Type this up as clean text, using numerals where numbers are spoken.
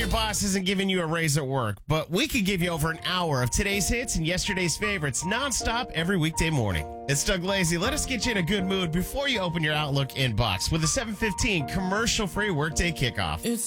your boss isn't giving you a raise at work, but we could give you over an hour of today's hits and yesterday's favorites nonstop every weekday morning. It's Doug Lazy. Let us get you in a good mood before you open your Outlook inbox with a 7:15 commercial-free workday kickoff. It's